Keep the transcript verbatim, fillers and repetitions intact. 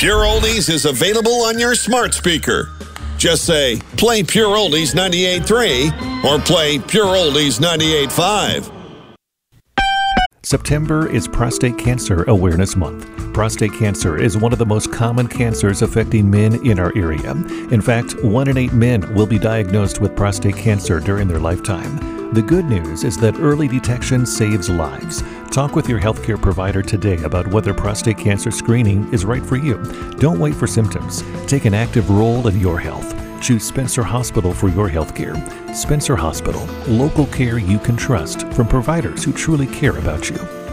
Pure Oldies is available on your smart speaker. Just say, play Pure Oldies ninety-eight point three or play Pure Oldies ninety-eight point five. September is Prostate Cancer Awareness Month. Prostate cancer is one of the most common cancers affecting men in our area. In fact, one in eight men will be diagnosed with prostate cancer during their lifetime. The good news is that early detection saves lives. Talk with your healthcare provider today about whether prostate cancer screening is right for you. Don't wait for symptoms. Take an active role in your health. Choose Spencer Hospital for your healthcare. Spencer Hospital, local care you can trust from providers who truly care about you.